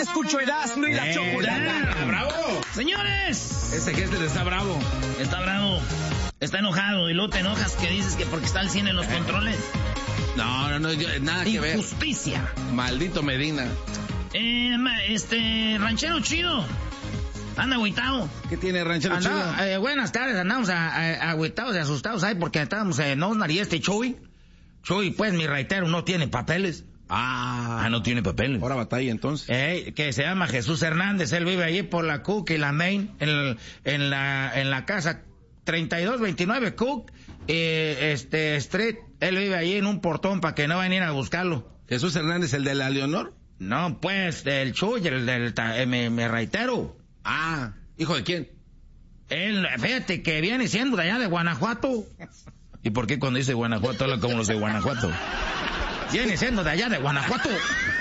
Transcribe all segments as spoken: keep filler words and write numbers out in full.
escucho Erasmo y la Eh, Chocolata. ¡Bravo! Señores, Ese Gessler está bravo. está bravo, está enojado y luego te enojas que dices que porque está al cien en los controles. No, no, no, yo- nada que ver. Injusticia. Maldito Medina. Eh, ma- este, ranchero chido. Anda agüitado. ¿Qué tiene Ranchero Andaba- Chido? eh, buenas tardes, andamos a- a- agüitados y asustados ahí porque estábamos en Osnar y este Chuy. Chuy, pues mi reitero, no tiene papeles. Ah, Ah, no tiene papeles. ahora batalla entonces. Eh, que se llama Jesús Hernández, él vive allí por la Cook y la Main, en, el- en la en la casa treinta y dos veintinueve Cook, eh, este Street, él vive allí en un portón para que no vayan a ir a buscarlo. Jesús Hernández, el de la Leonor. No, pues, el Chuy, el del, ta- eh, mi, mi reitero. Ah, ¿hijo de quién? Él, fíjate que viene siendo de allá de Guanajuato. ¿Y por qué cuando dice Guanajuato habla como los de Guanajuato? Viene siendo de allá de Guanajuato.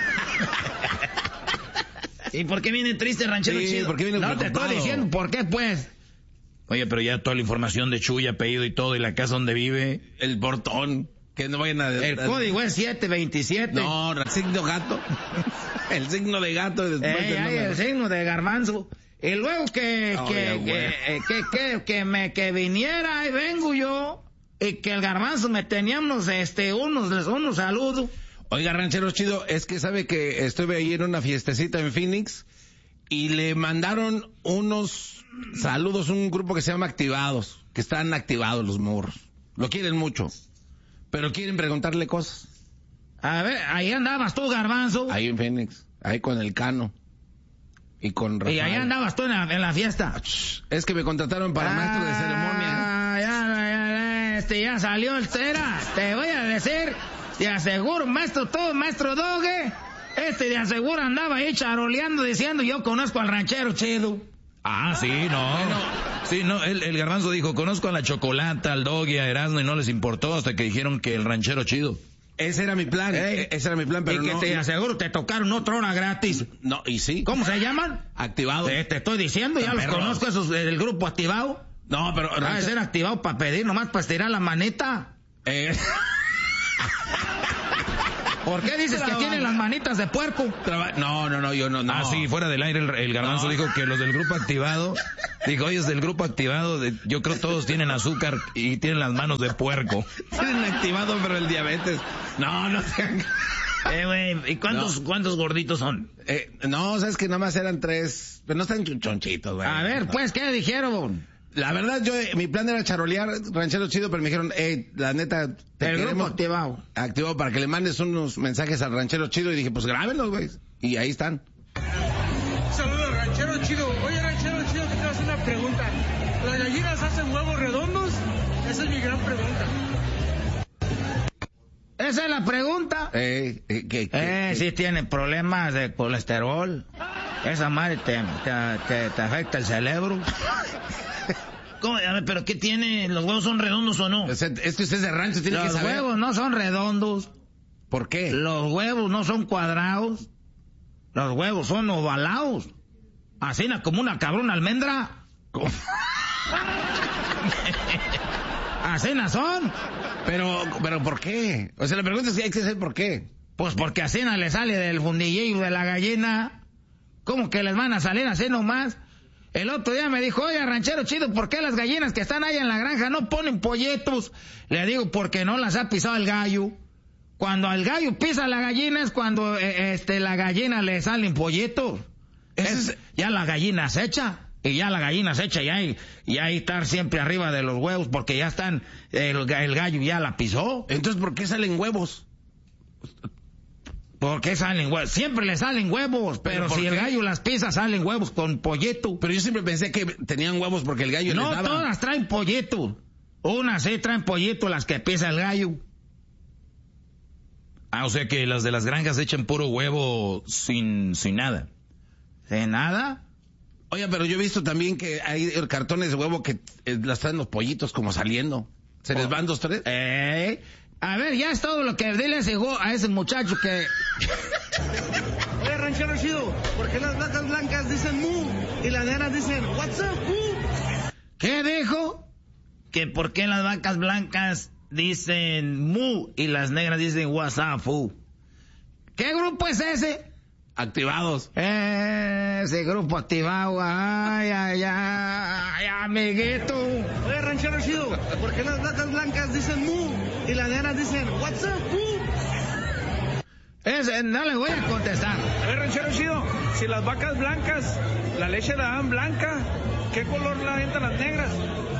¿Y por qué viene triste ranchero Sí, chido? ¿por qué viene No te preocupado? estoy diciendo por qué, pues. Oye, pero ya toda la información de Chuy, apellido y todo, y la casa donde vive. El portón. Que no vayan a... El a- código es siete veintisiete. No, el signo gato. El signo de gato. y Después Eh, del hay número. el signo de garbanzo. Y luego que, Ay, que, güey. que, eh, que, que, que me, que viniera, ahí vengo yo, y que el garbanzo me tenía unos, este, unos, unos saludos. Oiga, Ranchero Chido, es que sabe que estuve ahí en una fiestecita en Phoenix y le mandaron unos saludos, un grupo que se llama Activados, que están activados los morros. Lo quieren mucho, pero quieren preguntarle cosas. A ver, ahí andabas tú, garbanzo. Ahí en Phoenix, ahí con el Cano y con Rafael. Y ahí andabas tú en la, en la fiesta. Es que me contrataron para maestro de ceremonia. Ah, ya, ya, ya, este, ya salió el cera. Te voy a decir, te aseguro, maestro todo, maestro Doge. Este de aseguro andaba ahí charoleando diciendo yo conozco al ranchero chido. Ah, sí, no. Sí, no, el, el garbanzo dijo, conozco a la Chocolata, al Doggy, a Erasmo, y no les importó hasta que dijeron que el ranchero chido. Ese era mi plan, Ey. e- ese era mi plan, pero y que no, te no, aseguro te tocaron otra hora gratis. no, y sí, ¿Cómo se llaman? activado. Te, te estoy diciendo, ya los Perro. conozco esos del grupo activado. No, pero Va a ser activado para pedir, nomás para estirar la manita. eh, ¿Por qué dices que Traba- tienen las manitas de puerco? traba- no, no, no, yo no, no. Ah, sí, fuera del aire el, el garbanzo No. dijo que los del grupo activado, dijo, oye, es del grupo activado, de- yo creo todos tienen azúcar y tienen las manos de puerco. Tienen activado, pero el diabetes. No, no sean... Eh, güey, ¿y cuántos, No. cuántos gorditos son? Eh, no, sabes que nada más eran tres, pero no están chonchitos, güey. A ver, pues, ¿qué dijeron? La verdad, yo, eh, mi plan era charolear, ranchero chido, pero me dijeron, hey, la neta, te El grupo queremos activado. activado para que le mandes unos mensajes al ranchero chido, y dije, pues grábenlos, güey. Y ahí están. Saludos, ranchero chido. Oye, ranchero chido, te quiero hacer una pregunta. ¿Las gallinas hacen huevos redondos? Esa es mi gran pregunta. Esa es la pregunta. Eh, eh, que, que- Eh, que- sí tienen problemas de colesterol. Esa madre te, te, te, te afecta el cerebro. ¿Cómo? A ver, ¿pero qué tiene? ¿Los huevos son redondos o no? o sea, es que usted es de rancho, tiene que Los saber. huevos no son redondos. ¿Por qué? Los huevos no son cuadrados. Los huevos son ovalados. Así na- como una cabrona almendra. Así na son. Pero, pero ¿por qué? O sea, la pregunta es que hay que saber por qué. Pues porque así na le sale del fundillillo de la gallina. ¿Cómo que les van a salir así nomás? El otro día me dijo, oye, ranchero chido, ¿por qué las gallinas que están ahí en la granja no ponen polletos? Le digo, porque no las ha pisado el gallo. Cuando el gallo pisa la gallina es cuando eh, este la gallina le salen pollitos. Ese Es- es- ya la gallina se echa. Y ya la gallina se echa y ahí, y ahí estar siempre arriba de los huevos porque ya están, el, ga- el gallo ya la pisó. Entonces, ¿por qué salen huevos? ¿Por qué salen huevos? Siempre le salen huevos, pero, ¿Pero por si el qué? gallo las pisa salen huevos con pollito. Pero yo siempre pensé que tenían huevos porque el gallo No les daba. todas traen pollito. Unas sí traen pollito las que pisa el gallo. Ah, o sea que las de las granjas echan puro huevo sin, sin nada. ¿De nada? Oye, pero yo he visto también que hay cartones de huevo que eh, las traen los pollitos como saliendo. ¿Se les van dos, tres? Eh, a ver, ya es todo lo que dile a ese, go- a ese muchacho que... Oye, ranchero chido, ¿por qué las vacas blancas dicen mu y las negras dicen what's up, mu? ¿Qué dijo? Que por qué las vacas blancas dicen mu y las negras dicen what's up, fu. ¿Qué grupo es ese? Activados. Eh, ese grupo activado, ay, ay, ay, amiguito. Oye, ranchero chido, ¿por qué las vacas blancas dicen mu y las negras dicen what's up, mu? Ese, no le voy a contestar. A ver, ranchero chido, si las vacas blancas, la leche la dan blanca, ¿qué color la aventan las negras?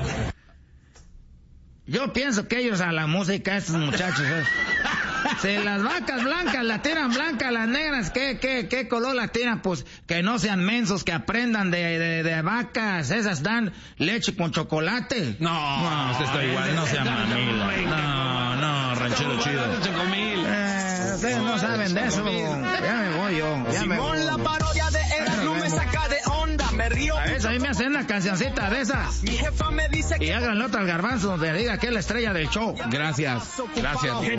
Yo pienso que ellos a la música, estos muchachos, eh. Si las vacas blancas la tiran blanca, las negras, ¿qué, qué, qué color la tiran? Pues que no sean mensos, que aprendan de, de, de vacas, esas dan leche con chocolate. No, no, usted está igual, no sea mamila. No, no, ranchero chido. Eh, ustedes no saben de eso. Ya me voy yo, ya me voy. La parodia de Erasmo me saca de onda, me río. A veces a mí me hacen una cancioncita de esas. Mi jefa me dice que Y háganle otra al garbanzo donde diga que es la estrella del show. Gracias, gracias.